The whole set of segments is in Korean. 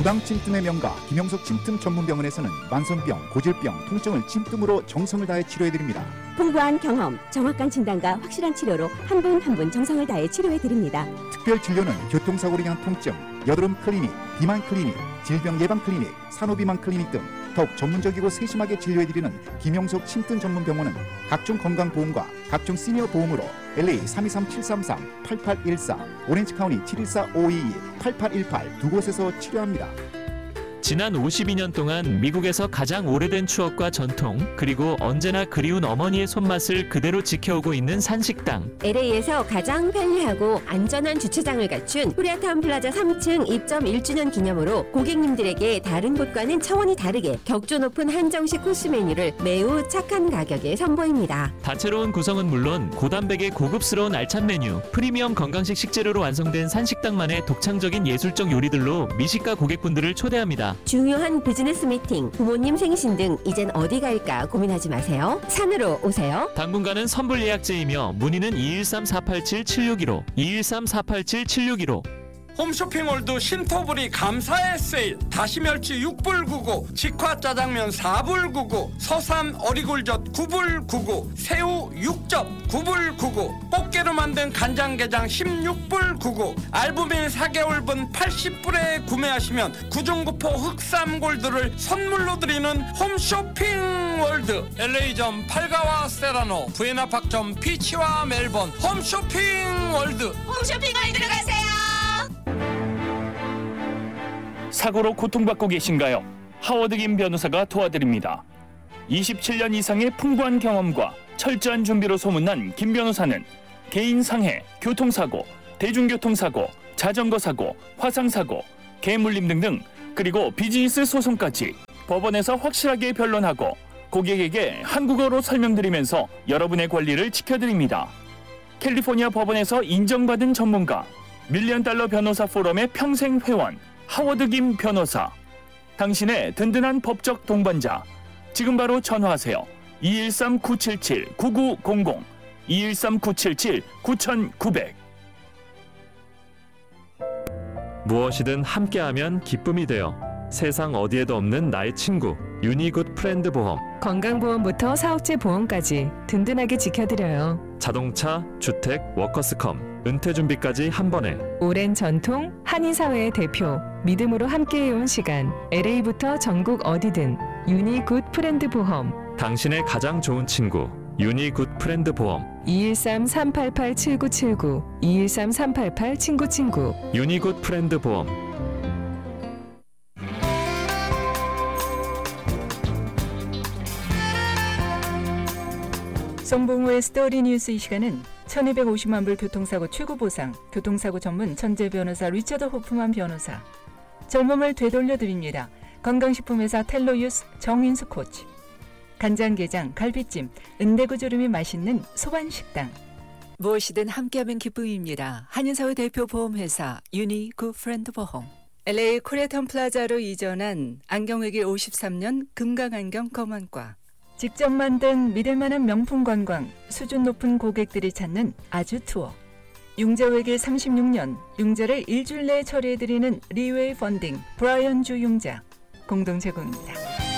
구강 침tum의 명가 김영석 침tum 전문병원에서는 만성병, 고질병, 통증을 침tum으로 정성을 다해 치료해드립니다. 풍부한 경험, 정확한 진단과 확실한 치료로 한 분 한 분 정성을 다해 치료해드립니다. 특별 진료는 교통사고로 인한 통증, 여드름 클리닉, 비만 클리닉, 질병 예방 클리닉, 산후비만 클리닉 등 더욱 전문적이고 세심하게 진료해드리는 김영석 침tum 전문병원은 각종 건강보험과 각종 시니어 보험으로 LA 323-733-8814, 오렌지카운티 714-522-8818 두 곳에서 치료합니다. 지난 52년 동안 미국에서 가장 오래된 추억과 전통, 그리고 언제나 그리운 어머니의 손맛을 그대로 지켜오고 있는 산식당. LA에서 가장 편리하고 안전한 주차장을 갖춘 코리아타운 플라자 3층 입점 1주년 기념으로 고객님들에게 다른 곳과는 차원이 다르게 격조 높은 한정식 코스 메뉴를 매우 착한 가격에 선보입니다. 다채로운 구성은 물론 고단백의 고급스러운 알찬 메뉴, 프리미엄 건강식 식재료로 완성된 산식당만의 독창적인 예술적 요리들로 미식가 고객분들을 초대합니다. 중요한 비즈니스 미팅, 부모님 생신 등 이젠 어디 갈까 고민하지 마세요. 산으로 오세요. 당분간은 선불 예약제이며 문의는 213-487-7615, 213-487-7615. 홈쇼핑몰드 신토불이 감사의 세일. 다시멸치 6불 99, 직화 짜장면 4불 99, 서산 어리굴젓 9불 99, 새우 6접 9불 99, 꽃게로 만든 간장게장 16불 99, 알부민 4개월분 80불에 구매하시면 구중구포 흑삼골드를 선물로 드리는 홈쇼핑월드. LA점 팔가와 세라노, 부에나팍점 피치와 멜번. 홈쇼핑월드. 홈쇼핑월드로 가세요. 사고로 고통받고 계신가요? 하워드 김 변호사가 도와드립니다. 27년 이상의 풍부한 경험과 철저한 준비로 소문난 김 변호사는 개인 상해, 교통사고, 대중교통사고, 자전거 사고, 화상사고, 개물림 등등, 그리고 비즈니스 소송까지 법원에서 확실하게 변론하고 고객에게 한국어로 설명드리면서 여러분의 권리를 지켜드립니다. 캘리포니아 법원에서 인정받은 전문가, $1,000,000 변호사 포럼의 평생 회원, 하워드 김 변호사. 당신의 든든한 법적 동반자. 지금 바로 전화하세요. 213-977-9900, 213-977-9900. 무엇이든 함께하면 기쁨이 되어 세상 어디에도 없는 나의 친구 유니굿 프렌드 보험. 건강보험부터 사업체 보험까지 든든하게 지켜드려요. 자동차, 주택, 워커스컴, 은퇴준비까지 한 번에. 오랜 전통, 한인사회의 대표, 믿음으로 함께해온 시간. LA부터 전국 어디든 유니굿 프렌드 보험. 당신의 가장 좋은 친구 유니굿 프렌드 보험. 213-388-7979, 213-388-친구친구. 유니굿 프렌드 보험. 송봉우의 스토리 뉴스. 이 시간은 1250만 불 교통사고 최고 보상, 교통사고 전문 천재 변호사 리처드 호프만 변호사, 젊음을 되돌려드립니다. 건강식품회사 텔로유스 정인수 코치, 간장게장, 갈비찜, 은대구조림이 맛있는 소반식당. 무엇이든 함께하면 기쁨입니다. 한인사회 대표 보험회사 유니굿 프렌드 보험. LA 코리아타운 플라자로 이전한 안경외길 53년 금강안경 검안과. 직접 만든 믿을만한 명품 관광, 수준 높은 고객들이 찾는 아주 투어. 융자외길 36년, 융자를 일주일 내에 처리해드리는 리웨이 펀딩, 브라이언 주 융자, 공동 제공입니다.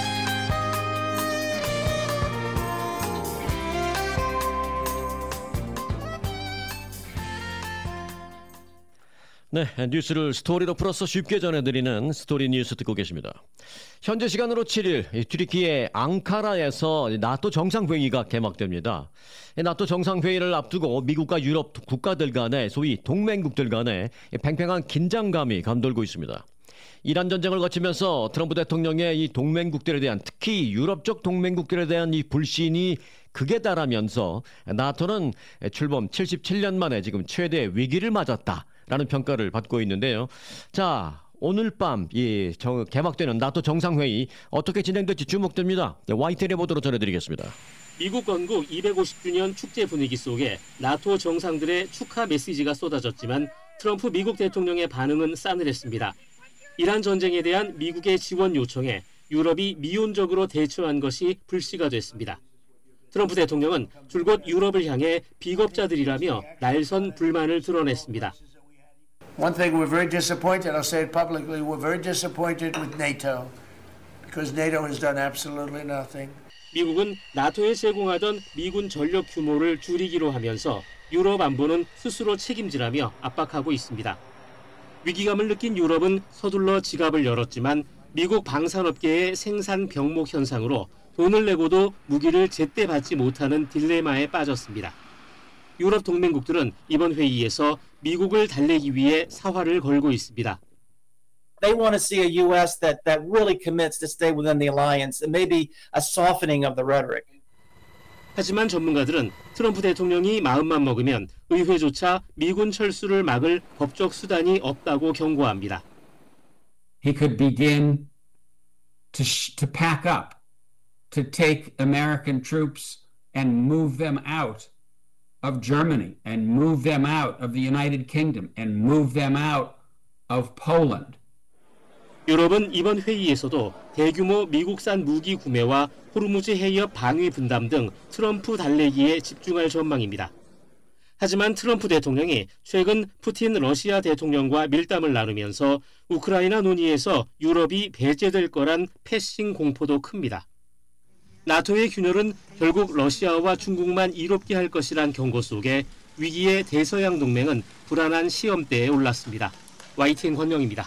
네, 뉴스를 스토리로 풀어서 쉽게 전해드리는 스토리 뉴스 듣고 계십니다. 현재 시간으로 7일 튀르키예 앙카라에서 나토 정상회의가 개막됩니다. 나토 정상회의를 앞두고 미국과 유럽 국가들 간의 소위 동맹국들 간의 팽팽한 긴장감이 감돌고 있습니다. 이란 전쟁을 거치면서 트럼프 대통령의 이 동맹국들에 대한, 특히 유럽적 동맹국들에 대한 이 불신이 극에 달하면서 나토는 출범 77년 만에 지금 최대 위기를 맞았다라는 평가를 받고 있는데요. 자, 오늘 밤 개막되는 나토 정상회의 어떻게 진행될지 주목됩니다. YTN 리포터로 전해드리겠습니다. 미국 건국 250주년 축제 분위기 속에 나토 정상들의 축하 메시지가 쏟아졌지만 트럼프 미국 대통령의 반응은 싸늘했습니다. 이란 전쟁에 대한 미국의 지원 요청에 유럽이 미온적으로 대처한 것이 불씨가 됐습니다. 트럼프 대통령은 줄곧 유럽을 향해 비겁자들이라며 날선 불만을 드러냈습니다. One thing we're very disappointed, I'll say it publicly, we're very disappointed with NATO because NATO has done absolutely nothing. 미국은 나토에 제공하던 미군 전력 규모를 줄이기로 하면서 유럽 안보는 스스로 책임지라며 압박하고 있습니다. 위기감을 느낀 유럽은 서둘러 지갑을 열었지만 미국 방산업계의 생산 병목 현상으로 돈을 내고도 무기를 제때 받지 못하는 딜레마에 빠졌습니다. 유럽 동맹국들은 이번 회의에서 미국을 달래기 위해 사활을 걸고 있습니다. They want to see a U.S. that really commits to stay within the alliance and maybe a softening of the rhetoric. 하지만 전문가들은 트럼프 대통령이 마음만 먹으면 의회조차 미군 철수를 막을 법적 수단이 없다고 경고합니다. He could begin to pack up, to take American troops and move them out of Germany and move them out of the United Kingdom and move them out of Poland. 유럽은 이번 회의에서도 대규모 미국산 무기 구매와 호르무즈 해협 방위 분담 등 트럼프 달래기에 집중할 전망입니다. 하지만 트럼프 대통령이 최근 푸틴 러시아 대통령과 밀담을 나누면서 우크라이나 논의에서 유럽이 배제될 거란 패싱 공포도 큽니다. 나토의 균열은 결국 러시아와 중국만 이롭게 할 것이란 경고 속에 위기의 대서양 동맹은 불안한 시험대에 올랐습니다. YTN 권영입니다.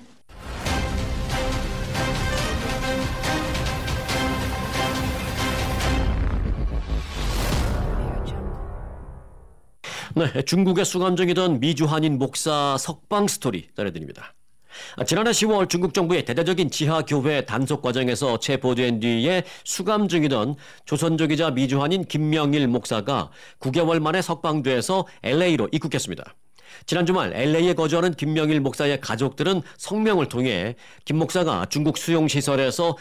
네, 중국에 수감 중이던 미주 한인 목사 석방 스토리 전해드립니다. 지난해 10월 중국 정부의 대대적인 지하교회 단속 과정에서 체포된 뒤에 수감 중이던 조선족이자 미주 한인 김명일 목사가 9개월 만에 석방돼서 LA로 입국했습니다. 지난 주말 LA에 거주하는 김명일 목사의 가족들은 성명을 통해 김 목사가 중국 수용시설에서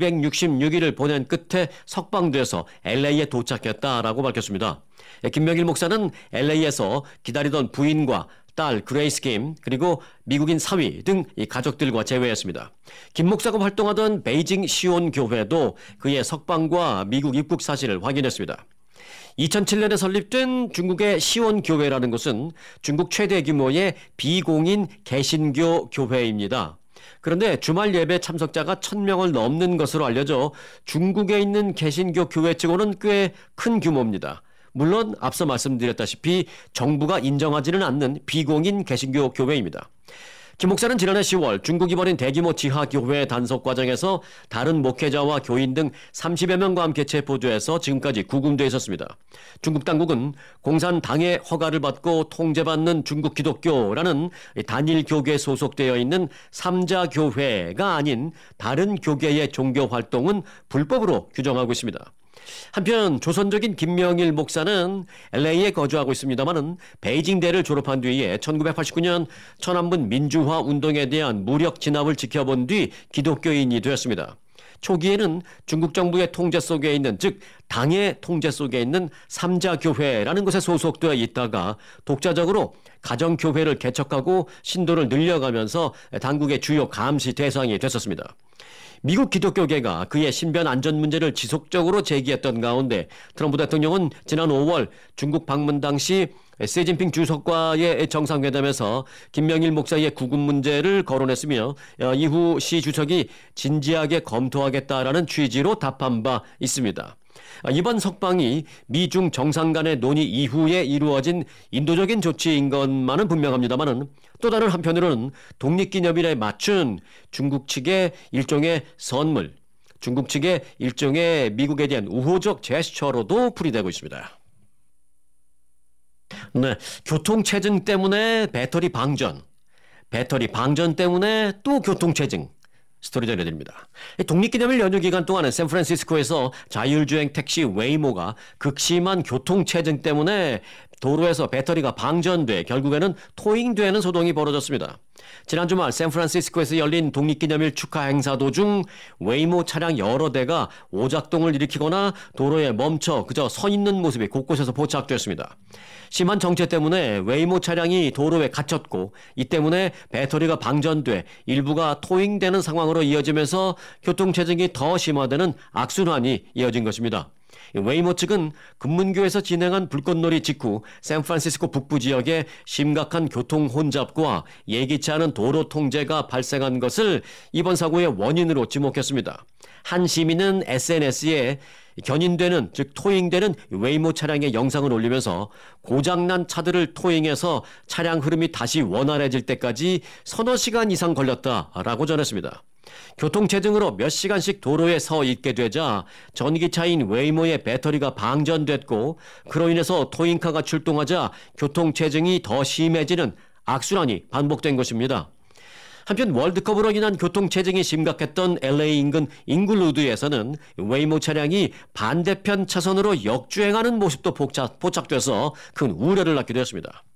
266일을 보낸 끝에 석방돼서 LA에 도착했다라고 밝혔습니다. 김명일 목사는 LA에서 기다리던 부인과 딸 그레이스 김 그리고 미국인 사위 등 이 가족들과 재회했습니다. 김 목사가 활동하던 베이징 시온 교회도 그의 석방과 미국 입국 사실을 확인했습니다. 2007년에 설립된 중국의 시온 교회라는 곳은 중국 최대 규모의 비공인 개신교 교회입니다. 그런데 주말 예배 참석자가 1,000명을 넘는 것으로 알려져 중국에 있는 개신교 교회 치고는 꽤 큰 규모입니다. 물론 앞서 말씀드렸다시피 정부가 인정하지는 않는 비공인 개신교 교회입니다. 김 목사는 지난해 10월 중국이 벌인 대규모 지하교회 단속 과정에서 다른 목회자와 교인 등 30여 명과 함께 체포돼서 지금까지 구금돼 있었습니다. 중국 당국은 공산당의 허가를 받고 통제받는 중국 기독교라는 단일 교계에 소속되어 있는 3자 교회가 아닌 다른 교계의 종교 활동은 불법으로 규정하고 있습니다. 한편 조선족인 김명일 목사는 LA에 거주하고 있습니다마는 베이징대를 졸업한 뒤에 1989년 천안문 민주화 운동에 대한 무력 진압을 지켜본 뒤 기독교인이 되었습니다. 초기에는 중국 정부의 통제 속에 있는, 즉 당의 통제 속에 있는 3자 교회라는 것에 소속되어 있다가 독자적으로 가정교회를 개척하고 신도를 늘려가면서 당국의 주요 감시 대상이 됐었습니다. 미국 기독교계가 그의 신변 안전 문제를 지속적으로 제기했던 가운데 트럼프 대통령은 지난 5월 중국 방문 당시 시진핑 주석과의 정상회담에서 김명일 목사의 구금 문제를 거론했으며 이후 시 주석이 진지하게 검토하겠다라는 취지로 답한 바 있습니다. 이번 석방이 미중 정상 간의 논의 이후에 이루어진 인도적인 조치인 것만은 분명합니다만 또 다른 한편으로는 독립기념일에 맞춘 중국 측의 일종의 선물, 중국 측의 일종의 미국에 대한 우호적 제스처로도 풀이되고 있습니다. 네, 교통체증 때문에 배터리 방전 때문에 또 교통체증. 스토리 전해드립니다. 독립기념일 연휴 기간 동안은 샌프란시스코에서 자율주행 택시 웨이모가 극심한 교통체증 때문에 도로에서 배터리가 방전돼 결국에는 토잉되는 소동이 벌어졌습니다. 지난 주말 샌프란시스코에서 열린 독립기념일 축하 행사 도중 웨이모 차량 여러 대가 오작동을 일으키거나 도로에 멈춰 그저 서 있는 모습이 곳곳에서 포착됐습니다. 심한 정체 때문에 웨이모 차량이 도로에 갇혔고 이 때문에 배터리가 방전돼 일부가 토잉되는 상황으로 이어지면서 교통체증이 더 심화되는 악순환이 이어진 것입니다. 웨이모 측은 금문교에서 진행한 불꽃놀이 직후 샌프란시스코 북부 지역에 심각한 교통 혼잡과 예기치 않은 도로 통제가 발생한 것을 이번 사고의 원인으로 지목했습니다. 한 시민은 SNS에 견인되는, 즉 토잉되는 웨이모 차량의 영상을 올리면서 고장난 차들을 토잉해서 차량 흐름이 다시 원활해질 때까지 서너 시간 이상 걸렸다라고 전했습니다. 교통체증으로 몇 시간씩 도로에 서 있게 되자 전기차인 웨이모의 배터리가 방전됐고, 그로 인해서 토잉카가 출동하자 교통체증이 더 심해지는 악순환이 반복된 것입니다. 한편 월드컵으로 인한 교통체증이 심각했던 LA 인근 잉글우드에서는 웨이모 차량이 반대편 차선으로 역주행하는 모습도 포착돼서 큰 우려를 낳기도 했습니다.